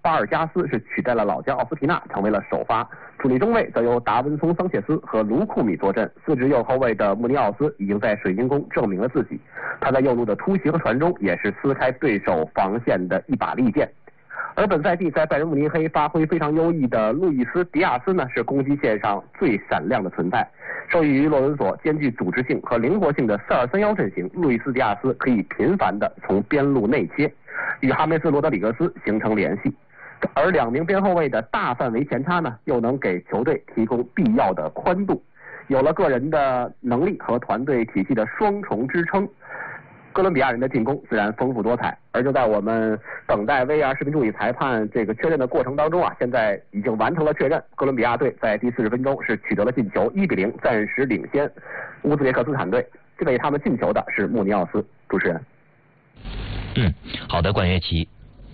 巴尔加斯是取代了老将奥斯皮纳，成为了首发。主力中卫则由达文松、桑切斯和卢库米坐镇。4支右后卫的穆尼奥斯已经在水晶宫证明了自己，他在右路的突袭和传中也是撕开对手防线的一把利剑。而本赛季在拜仁慕尼黑发挥非常优异的路易斯·迪亚斯呢，是攻击线上最闪亮的存在。受益于洛伦索兼具组织性和灵活性的4-2-3-1阵型，路易斯·迪亚斯可以频繁地从边路内切，与哈梅斯·罗德里格斯形成联系。而2名边后卫的大范围前插呢，又能给球队提供必要的宽度。有了个人的能力和团队体系的双重支撑，哥伦比亚人的进攻自然丰富多彩。而就在我们等待 VAR 视频助理裁判这个确认的过程当中啊，现在已经完成了确认，哥伦比亚队在第40分钟是取得了进球，1-0暂时领先乌兹别克斯坦队。这为他们进球的是穆尼奥斯。主持人。 好的，管乐琪。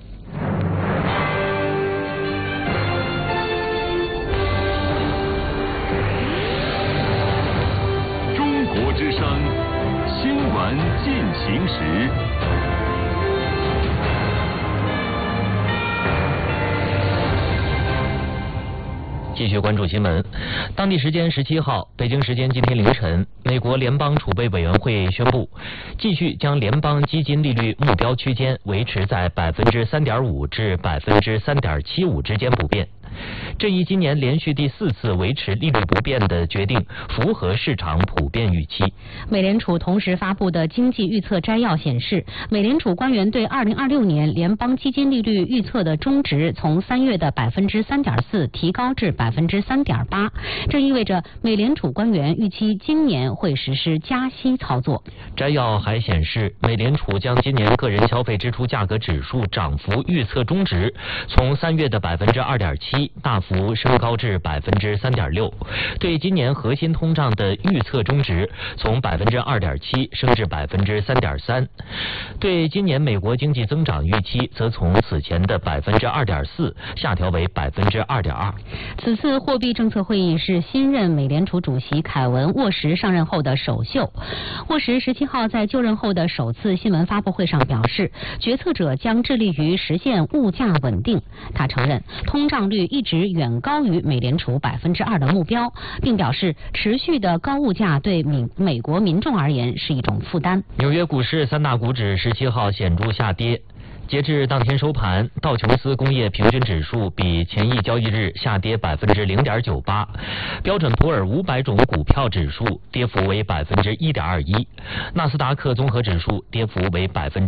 中国之声新闻进行时。 继续关注新闻。当地时间17号，北京时间今天凌晨，美国联邦储备委员会宣布，继续将联邦基金利率目标区间维持在3.5%至3.75%之间不变。这一今年连续第4次维持利率不变的决定，符合市场普遍预期。 美联储同时发布的经济预测摘要显示，美联储官员对2026年联邦基金利率预测的中值从3月的3.4%提高至3.8%，这意味着美联储官员预期今年会实施加息操作。 摘要还显示，美联储将今年个人消费支出价格指数涨幅预测中值从3月的2.7%大幅升高至3.6%，对今年核心通胀的预测中值从2.7%升至3.3%，对今年美国经济增长预期则从此前的2.4%下调为2.2%。 此次货币政策会议是新任美联储主席凯文沃什上任后的首秀。沃什17号在就任后的首次新闻发布会上表示，决策者将致力于实现物价稳定。他承认通胀率一直远高于美联储2%的目标，并表示持续的高物价对美国民众而言是一种负担。 纽约股市3大股指17号显著下跌。截至当天收盘，道琼斯工业平均指数比前一交易日下跌0.98%，标准普尔500种股票指数跌幅为1.21%，纳斯达克综合指数跌幅为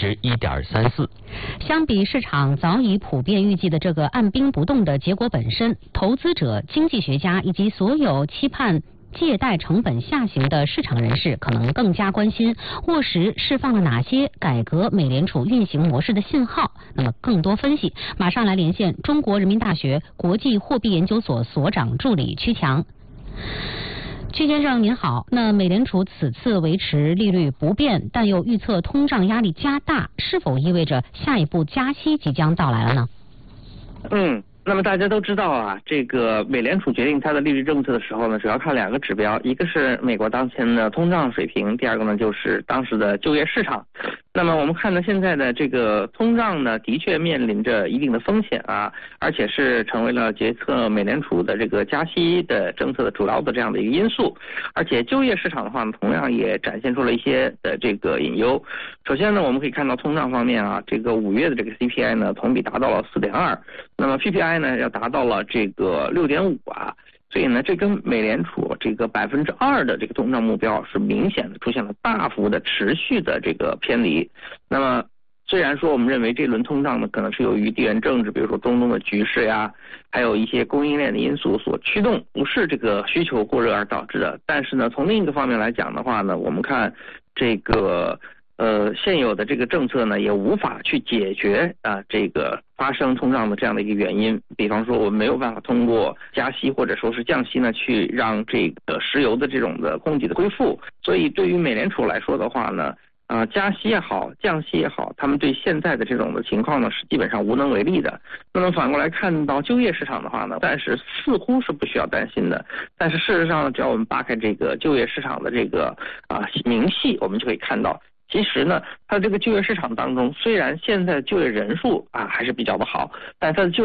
1.34%。 相比市场早已普遍预计的这个按兵不动的结果本身，投资者、经济学家以及所有期盼借贷成本下行的市场人士可能更加关心沃什释放了哪些改革美联储运行模式的信号。那么更多分析，马上来连线中国人民大学国际货币研究所所长助理曲强。曲先生您好，那美联储此次维持利率不变，但又预测通胀压力加大，是否意味着下一步加息即将到来了呢？ 那么大家都知道啊，这个美联储决定它的利率政策的时候呢，主要看2个指标，一个是美国当前的通胀水平，第二个呢就是当时的就业市场。那么我们看到现在的这个通胀呢，的确面临着一定的风险啊，而且是成为了决策美联储的这个加息的政策的主要的这样的一个因素。而且就业市场的话呢，同样也展现出了一些的这个隐忧。首先呢，我们可以看到通胀方面啊，这个5月的这个 CPI 呢，同比达到了4.2%，那么 PPI 呢要达到了这个6.5%啊。所以呢，这跟美联储这个2%的这个通胀目标是明显的出现了大幅的持续的这个偏离。那么虽然说我们认为这轮通胀呢可能是由于地缘政治，比如说中东的局势呀，还有一些供应链的因素所驱动，不是这个需求过热而导致的。但是呢，从另一个方面来讲的话呢，我们看这个现有的这个政策呢，也无法去解决这个发生通胀的这样的一个原因。比方说，我们没有办法通过加息或者说是降息呢，去让这个石油的这种的供给的恢复。所以，对于美联储来说的话呢，加息也好，降息也好，他们对现在的这种的情况呢，是基本上无能为力的。那么反过来看到就业市场的话呢，暂时似乎是不需要担心的。但是事实上，只要我们扒开这个就业市场的这个明细，我们就可以看到。其实呢，它这个就业市场当中，虽然现在就业人数还是比较的好，但它的就业